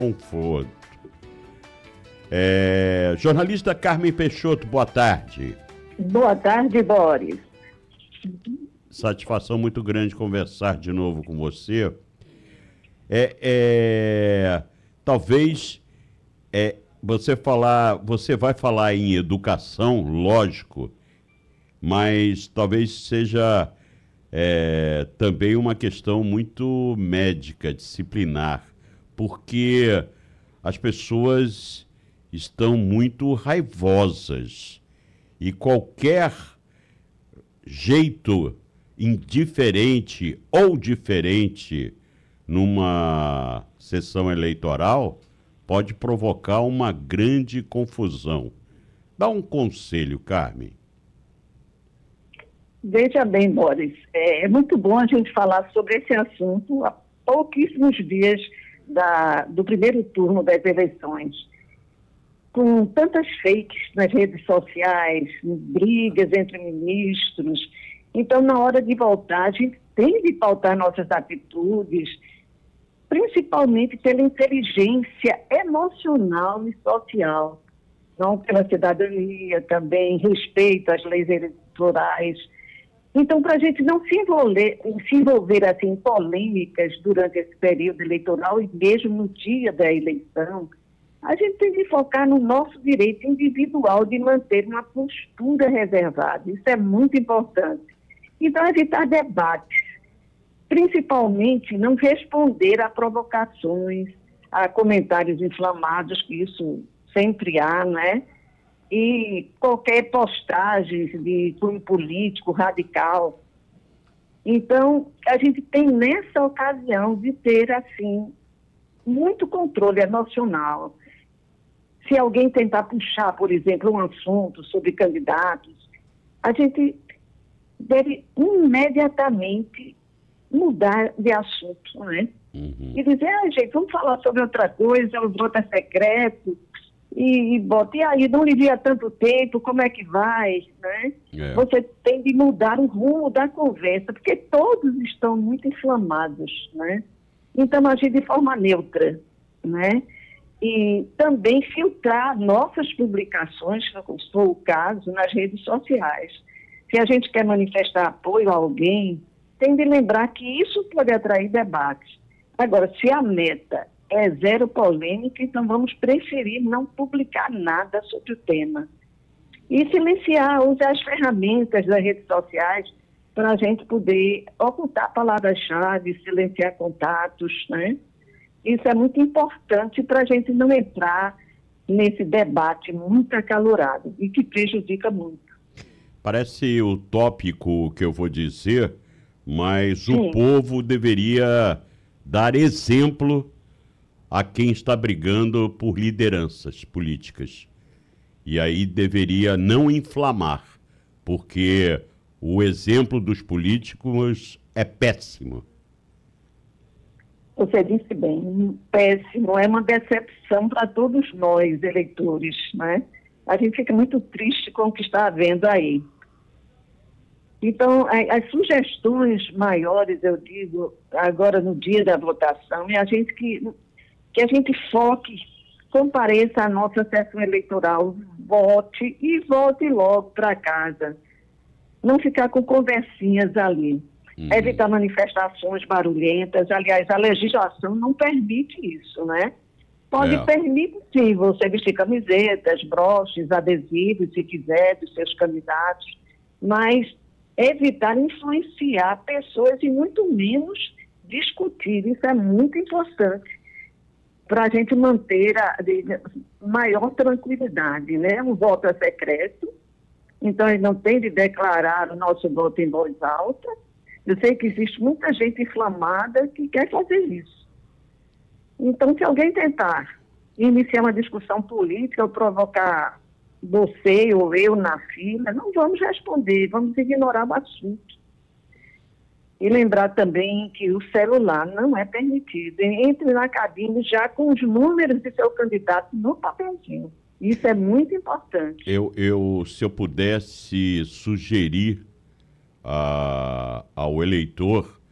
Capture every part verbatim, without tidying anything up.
Conforto. É, jornalista Carmen Peixoto, boa tarde. Boa tarde, Boris. Satisfação muito grande conversar de novo com você. É, é, talvez é, você falar, você vai falar em educação, lógico, mas talvez seja é, também uma questão muito médica, disciplinar, porque as pessoas estão muito raivosas e qualquer jeito indiferente ou diferente numa sessão eleitoral pode provocar uma grande confusão. Dá um conselho, Carmen. Veja bem, Boris, é, é muito bom a gente falar sobre esse assunto há pouquíssimos dias da, do primeiro turno das eleições. Com tantas fakes nas redes sociais, brigas entre ministros. Então, na hora de votar, a gente tem de pautar nossas atitudes, principalmente pela inteligência emocional e social, não pela cidadania também, respeito às leis eleitorais. Então, para a gente não se envolver, se envolver assim, em polêmicas durante esse período eleitoral e mesmo no dia da eleição, a gente tem de focar no nosso direito individual de manter uma postura reservada. Isso é muito importante. Então, evitar debates, principalmente não responder a provocações, a comentários inflamados, que isso sempre há, né? E qualquer postagem de cunho político radical. Então, a gente tem nessa ocasião de ter, assim, muito controle emocional. Se alguém tentar puxar, por exemplo, um assunto sobre candidatos, a gente deve imediatamente mudar de assunto, né? Uhum. E dizer, ah, gente, vamos falar sobre outra coisa, o voto é secreto, e, e bota, e aí, não lhe há tanto tempo, como é que vai, né? É. Você tem de mudar o rumo da conversa, porque todos estão muito inflamados, né? Então, agir de forma neutra, né? E também filtrar nossas publicações, se for o caso, nas redes sociais. Se a gente quer manifestar apoio a alguém, tem de lembrar que isso pode atrair debates. Agora, se a meta é zero polêmica, então vamos preferir não publicar nada sobre o tema. E silenciar, usar as ferramentas das redes sociais para a gente poder ocultar palavras-chave, silenciar contatos, né? Isso é muito importante para a gente não entrar nesse debate muito acalorado e que prejudica muito. Parece utópico o que eu vou dizer, mas Sim. o povo deveria dar exemplo a quem está brigando por lideranças políticas. E aí deveria não inflamar, porque o exemplo dos políticos é péssimo. Você disse bem, péssimo, é uma decepção para todos nós, eleitores, né? A gente fica muito triste com o que está havendo aí. Então, as sugestões maiores, eu digo, agora no dia da votação, é a gente que, que a gente foque, compareça à nossa sessão eleitoral, vote e volte logo para casa. Não ficar com conversinhas ali. Uhum. Evitar manifestações barulhentas. Aliás, a legislação não permite isso, né? Pode é. permitir, sim, você vestir camisetas, broches, adesivos, se quiser, dos seus candidatos, mas evitar influenciar pessoas e muito menos discutir. Isso é muito importante para a gente manter a de, maior tranquilidade, né? O voto é secreto, então ele não tem de declarar o nosso voto em voz alta. Eu sei que existe muita gente inflamada que quer fazer isso. Então, se alguém tentar iniciar uma discussão política ou provocar você ou eu na fila, não vamos responder, vamos ignorar o assunto. E lembrar também que o celular não é permitido. Entre na cabine já com os números de seu candidato no papelzinho. Isso é muito importante. Eu, eu, se eu pudesse sugerir a, ao eleitor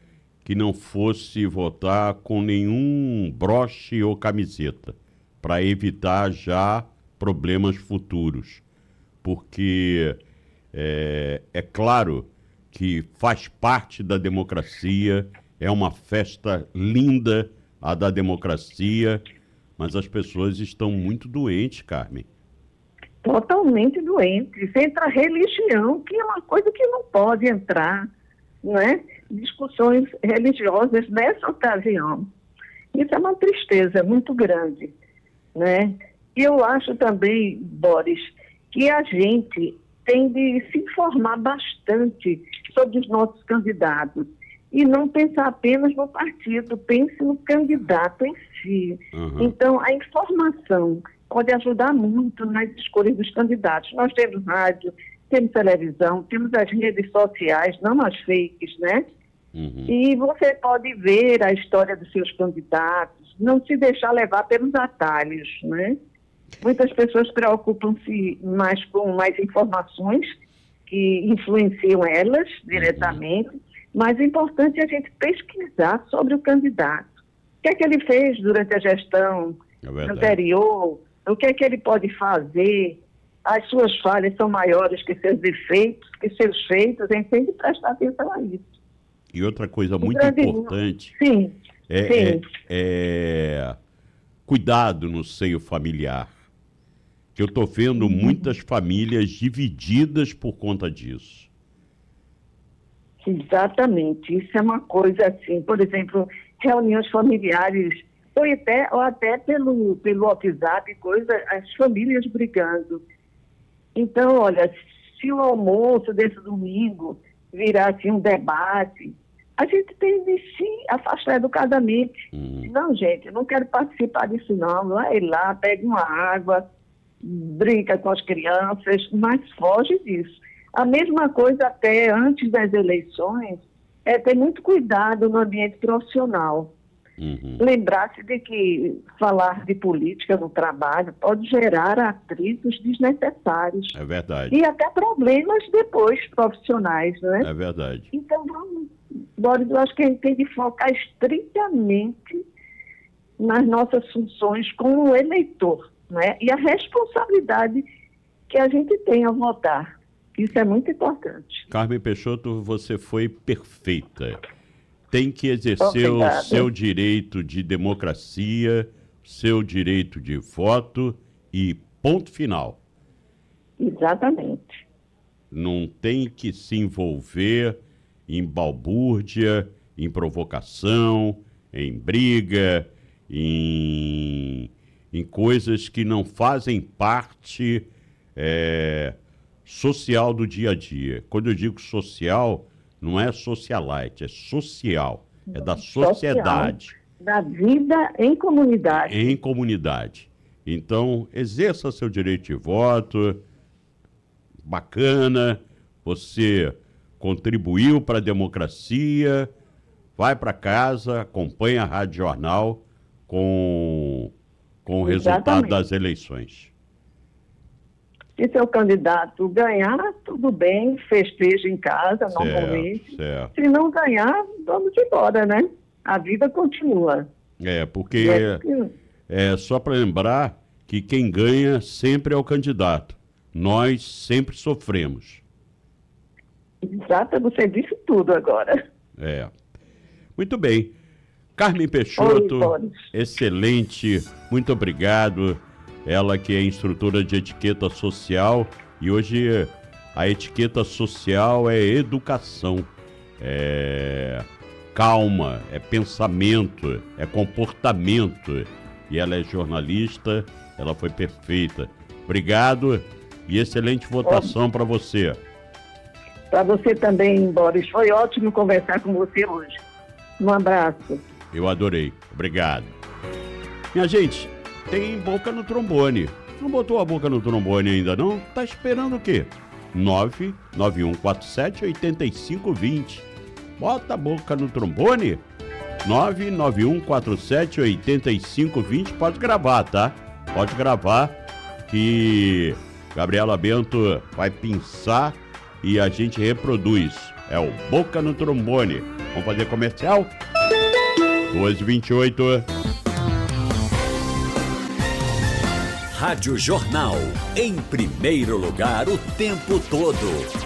que não fosse votar com nenhum broche ou camiseta, para evitar já problemas futuros. Porque é, é claro que faz parte da democracia, é uma festa linda a da democracia, mas as pessoas estão muito doentes, Carmen. Totalmente doentes. Entra a religião, que é uma coisa que não pode entrar, né? Discussões religiosas nessa ocasião. Isso é uma tristeza muito grande, né? E eu acho também, Boris, que a gente tem de se informar bastante sobre os nossos candidatos e não pensar apenas no partido, pense no candidato em si. Uhum. Então, a informação pode ajudar muito nas escolhas dos candidatos. Nós temos rádio, temos televisão, temos as redes sociais, não as fakes, né? Uhum. E você pode ver a história dos seus candidatos, não se deixar levar pelos atalhos, né? Muitas pessoas preocupam-se mais com mais informações que influenciam elas diretamente, uhum. mas é importante a gente pesquisar sobre o candidato. O que é que ele fez durante a gestão é anterior? O que é que ele pode fazer? As suas falhas são maiores que seus defeitos, que seus feitos, a gente tem que prestar atenção a isso. E outra coisa muito importante sim, é, sim. É, é cuidado no seio familiar. Que eu estou vendo uhum. muitas famílias divididas por conta disso. Exatamente. Isso é uma coisa assim, por exemplo, reuniões familiares, ou até, ou até pelo, pelo WhatsApp, coisa, as famílias brigando. Então, olha, se o almoço desse domingo virar assim, um debate, a gente tem de se afastar educadamente. Uhum. Não, gente, eu não quero participar disso não. Vai lá, pega uma água, brinca com as crianças, mas foge disso. A mesma coisa até antes das eleições é ter muito cuidado no ambiente profissional. Uhum. Lembrar-se de que falar de política no trabalho pode gerar atritos desnecessários. É verdade. E até problemas depois profissionais, né? É verdade. Então, vamos, Boris, eu acho que a gente tem de focar estritamente nas nossas funções como eleitor, né? E a responsabilidade que a gente tem ao votar. Isso é muito importante. Carmen Peixoto, você foi perfeita. Tem que exercer Obrigada. O seu direito de democracia, seu direito de voto e ponto final. Exatamente. Não tem que se envolver em balbúrdia, em provocação, em briga, em, em coisas que não fazem parte é, social do dia a dia. Quando eu digo social, não é socialite, é social, é da sociedade. Social, da vida em comunidade. Em comunidade. Então, exerça seu direito de voto, bacana, você contribuiu para a democracia, vai para casa, acompanha a Rádio Jornal com, com o resultado Exatamente. das eleições. Se seu candidato ganhar, tudo bem, festeja em casa, certo, normalmente. Certo. Se não ganhar, vamos embora, né? A vida continua. É, porque é, é só para lembrar que quem ganha sempre é o candidato. Nós sempre sofremos. Exato, você disse tudo agora. É. Muito bem. Carmen Peixoto, Oi, excelente, muito obrigado. Ela que é instrutora de etiqueta social e hoje a etiqueta social é educação, é calma, é pensamento, é comportamento. E ela é jornalista, ela foi perfeita. Obrigado e excelente votação para você. Para você também, Boris. Foi ótimo conversar com você hoje. Um abraço. Eu adorei. Obrigado. Minha gente, tem boca no trombone. Não botou a boca no trombone ainda não? Tá esperando o quê? nove nove um quatro sete oito cinco dois zero. Bota a boca no trombone. nove nove um quatro sete oito cinco dois zero. Pode gravar, tá? Pode gravar que Gabriela Bento vai pensar e a gente reproduz. é o Boca no Trombone. Vamos fazer comercial? duas e vinte e oito. Rádio Jornal, em primeiro lugar o tempo todo.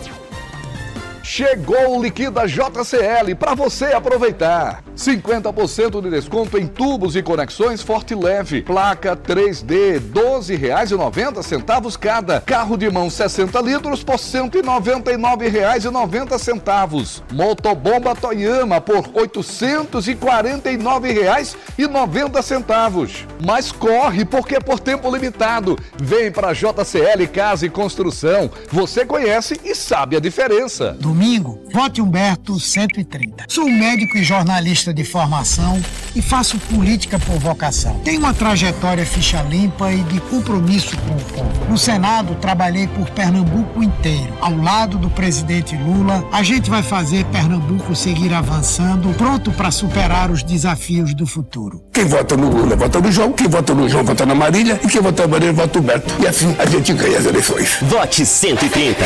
Chegou o Liquida J C L para você aproveitar. cinquenta por cento de desconto em tubos e conexões Forte Leve. Placa três D, doze reais e noventa centavos cada. Carro de mão sessenta litros por cento e noventa e nove reais e noventa centavos. Motobomba Toyama por oitocentos e quarenta e nove reais e noventa centavos. Mas corre, porque é por tempo limitado. Vem para J C L Casa e Construção. Você conhece e sabe a diferença. Domingo, vote Humberto cento e trinta. Sou médico e jornalista de formação e faço política por vocação. Tenho uma trajetória ficha limpa e de compromisso com o povo. No Senado, trabalhei por Pernambuco inteiro. Ao lado do presidente Lula, a gente vai fazer Pernambuco seguir avançando, pronto para superar os desafios do futuro. Quem vota no Lula, vota no João. Quem vota no João, vota na Marília. E quem vota na Marília, vota no Humberto. E assim a gente ganha as eleições. Vote cento e trinta.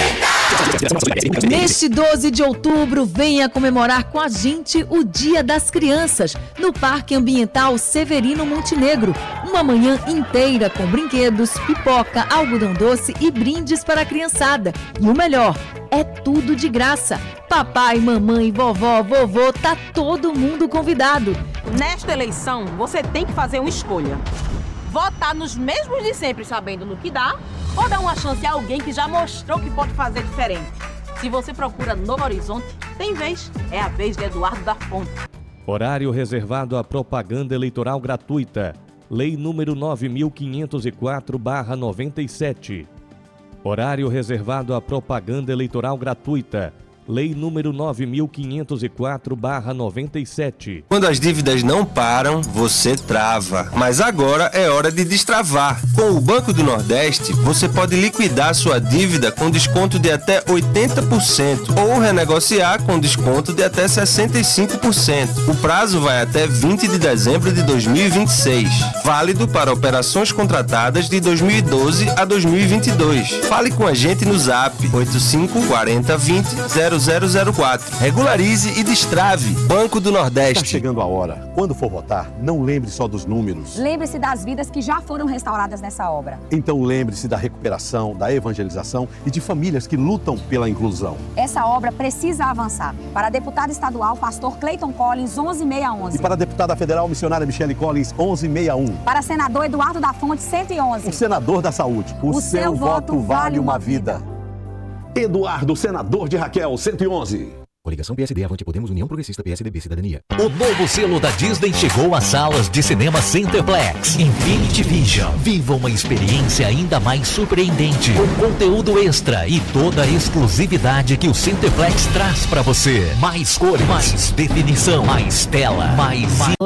Neste doze de outubro, venha comemorar com a gente o Dia das Crianças, no Parque Ambiental Severino Montenegro. Uma manhã inteira com brinquedos, pipoca, algodão doce e brindes para a criançada. E o melhor, é tudo de graça. Papai, mamãe, vovó, vovô, tá todo mundo convidado. Nesta eleição, você tem que fazer uma escolha. Votar nos mesmos de sempre, sabendo no que dá, ou dar uma chance a alguém que já mostrou que pode fazer diferente. Se você procura Novo Horizonte, tem vez. É a vez de Eduardo da Fonte. Horário reservado à propaganda eleitoral gratuita. Lei número nove mil quinhentos e quatro barra noventa e sete. Horário reservado à propaganda eleitoral gratuita. Lei número nove mil quinhentos e quatro barra noventa e sete. Quando as dívidas não param, você trava. Mas agora é hora de destravar. Com o Banco do Nordeste, você pode liquidar sua dívida com desconto de até oitenta por cento ou renegociar com desconto de até sessenta e cinco por cento. O prazo vai até vinte de dezembro de dois mil e vinte e seis. Válido para operações contratadas de dois mil e doze a dois mil e vinte e dois. Fale com a gente no Zap oito cinco quatro zero vinte zero zero zero quatro. Regularize e destrave. Banco do Nordeste. Está chegando a hora. Quando for votar, não lembre só dos números. Lembre-se das vidas que já foram restauradas nessa obra. Então lembre-se da recuperação, da evangelização e de famílias que lutam pela inclusão. Essa obra precisa avançar. Para a deputada estadual, pastor Cleiton Collins, onze mil seiscentos e onze. E para a deputada federal, missionária Michele Collins, onze mil seiscentos e um. Para senador Eduardo da Fonte, cento e onze. O senador da saúde. O, o seu, seu voto vale uma vida. vida. Eduardo, senador de Raquel, cento e onze. Coligação P S D, Avante Podemos, União Progressista, P S D B, Cidadania. O novo selo da Disney chegou às salas de cinema Centerplex. Infinity Vision. Viva uma experiência ainda mais surpreendente, com conteúdo extra e toda a exclusividade que o Centerplex traz para você. Mais cores, mais definição, mais tela, mais...